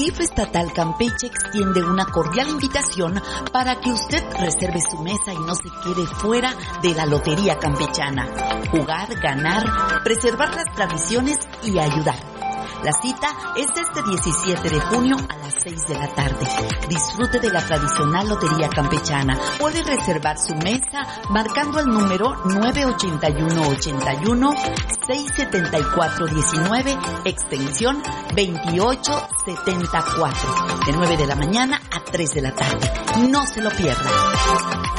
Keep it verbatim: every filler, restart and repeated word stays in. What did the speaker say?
D I F estatal Campeche extiende una cordial invitación para que usted reserve su mesa y no se quede fuera de la Lotería Campechana. Jugar, ganar, preservar las tradiciones y ayudar. La cita es este diecisiete de junio a las seis de la tarde. Disfrute de la tradicional Lotería Campechana. Puede reservar su mesa marcando el número nueve ochenta y uno ochenta y uno, seiscientos setenta y cuatro diecinueve, extensión veintiocho setenta y cuatro, de nueve de la mañana a tres de la tarde. No se lo pierda.